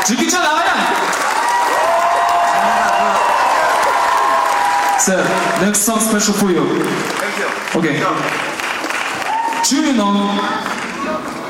Jackie Chan Ryan. Sir, next song special for you. Thank you. Okay. 주인공